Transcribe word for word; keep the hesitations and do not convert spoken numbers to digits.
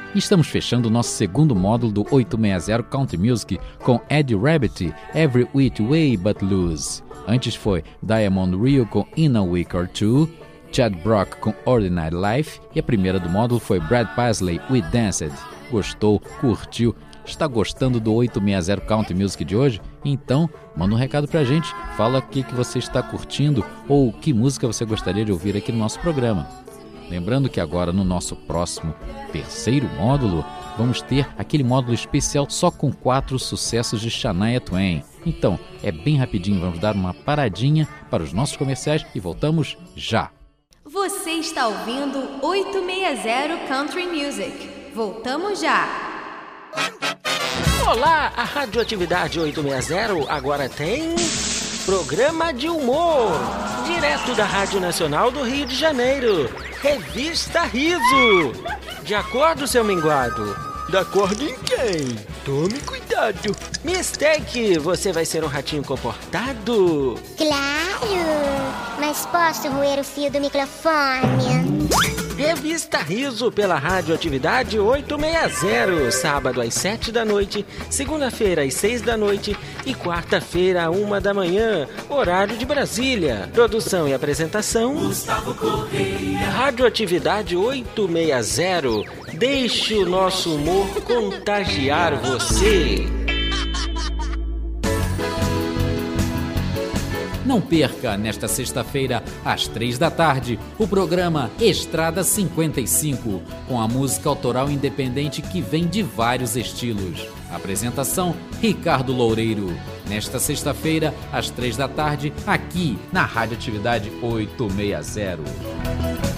E estamos fechando o nosso segundo módulo do oitocentos e sessenta Country Music com Eddie Rabbitt, Every Which Way But Loose. Antes foi Diamond Rio com In a Week or Two, Chad Brock com Ordinary Life e a primeira do módulo foi Brad Paisley, We Danced. Gostou? Curtiu? Está gostando do oitocentos e sessenta Country Music de hoje? Então, manda um recado pra gente, fala o que, que você está curtindo ou que música você gostaria de ouvir aqui no nosso programa. Lembrando que agora no nosso próximo terceiro módulo, vamos ter aquele módulo especial só com quatro sucessos de Shania Twain. Então, é bem rapidinho, vamos dar uma paradinha para os nossos comerciais e voltamos já. Você está ouvindo oitocentos e sessenta Country Music. Voltamos já. Olá, a Radioatividade oitocentos e sessenta agora tem programa de humor, direto da Rádio Nacional do Rio de Janeiro. Revista Riso. De acordo, seu minguado? De acordo em quem? Tome cuidado. Mistake, você vai ser um ratinho comportado? Claro, mas posso roer o fio do microfone? Revista Riso pela Radioatividade oitocentos e sessenta, sábado às sete da noite, segunda-feira às seis da noite e quarta-feira à uma da manhã, horário de Brasília. Produção e apresentação Gustavo Correia. Radioatividade oitocentos e sessenta. Deixe o nosso humor contagiar você. Não perca, nesta sexta-feira, às três da tarde, o programa Estrada cinquenta e cinco, com a música autoral independente que vem de vários estilos. Apresentação, Ricardo Loureiro. Nesta sexta-feira, às três da tarde, aqui na Radioatividade oitocentos e sessenta.